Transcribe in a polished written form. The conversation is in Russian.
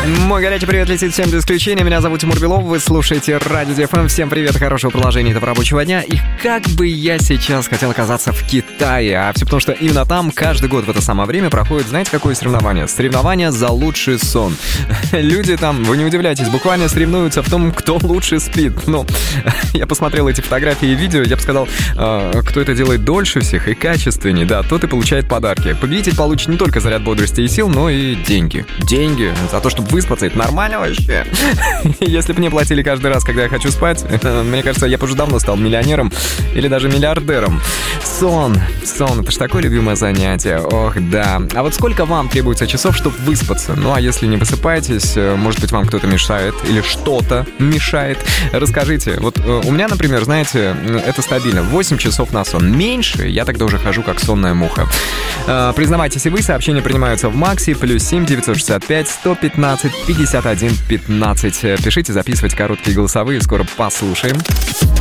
Мой горячий привет летит всем без исключения. Меня зовут Тимур Белов, вы слушаете Радио DFM. Всем привет, хорошего продолжения этого рабочего дня. И как бы я сейчас хотел оказаться в Китае. А все потому, что именно там каждый год в это самое время проходит, знаете, какое соревнование? Соревнование за лучший сон. Люди там, вы не удивляйтесь, буквально соревнуются в том, кто лучше спит. Ну, я посмотрел эти фотографии и видео, я бы сказал, кто это делает дольше всех и качественнее, да, тот и получает подарки. Победитель получит не только заряд бодрости и сил, но и деньги. Деньги за то, чтобы выспаться, это нормально вообще. Если бы мне платили каждый раз, когда я хочу спать, мне кажется, я бы уже давно стал миллионером или даже миллиардером. Сон, это ж такое любимое занятие, ох, да. А вот сколько вам требуется часов, чтобы выспаться? Ну, а если не высыпаетесь, может быть, вам кто-то мешает или что-то мешает, расскажите. Вот у меня, например, знаете, это стабильно, 8 часов на сон. Меньше, я тогда уже хожу как сонная муха. Признавайтесь и вы, сообщения принимаются в Макси, +7 965 115 51 15. Пишите, записывайте короткие голосовые, скоро послушаем.